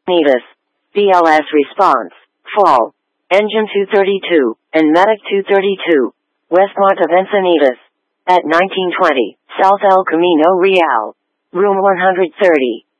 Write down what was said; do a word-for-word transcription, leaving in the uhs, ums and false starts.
Encinitas. B L S response. Fall. Engine two thirty-two, and Medic two thirty-two. Westmont of Encinitas. At nineteen twenty, South El Camino Real. Room one hundred thirty.